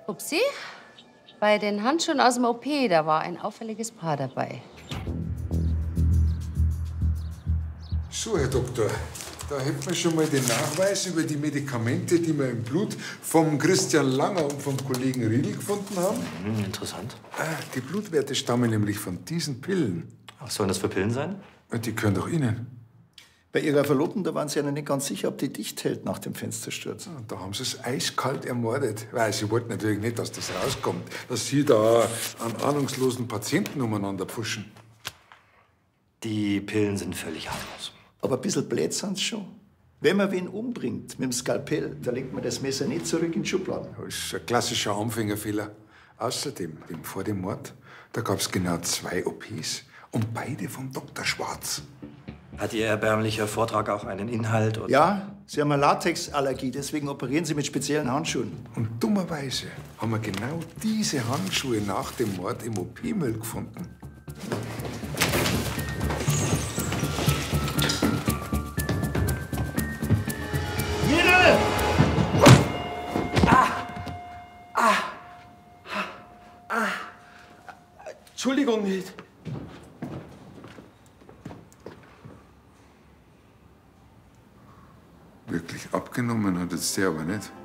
Upsi, bei den Handschuhen aus dem OP, da war ein auffälliges Paar dabei. So, Herr Doktor, da hätten wir schon mal den Nachweis über die Medikamente, die wir im Blut vom Christian Langer und vom Kollegen Riedl gefunden haben. Interessant. Die Blutwerte stammen nämlich von diesen Pillen. Was sollen das für Pillen sein? Und die gehören doch Ihnen. Bei Ihrer Verlobten, da waren Sie ja noch nicht ganz sicher, ob die dicht hält nach dem Fenstersturz. Und da haben Sie es eiskalt ermordet. Weil Sie wollten natürlich nicht, dass das rauskommt, dass Sie da an ahnungslosen Patienten umeinander pfuschen. Die Pillen sind völlig harmlos. Aber ein bisschen blöd sind's schon. Wenn man wen umbringt mit dem Skalpell, da legt man das Messer nicht zurück in die Schubladen. Das ist ein klassischer Anfängerfehler. Außerdem, vor dem Mord, da gab es genau 2 OPs. Und beide vom Dr. Schwarz. Hat Ihr erbärmlicher Vortrag auch einen Inhalt? Oder? Ja, Sie haben eine Latexallergie, deswegen operieren Sie mit speziellen Handschuhen. Und dummerweise haben wir genau diese Handschuhe nach dem Mord im OP-Müll gefunden. Jede! Entschuldigung nicht. Wirklich abgenommen hat es der aber nicht.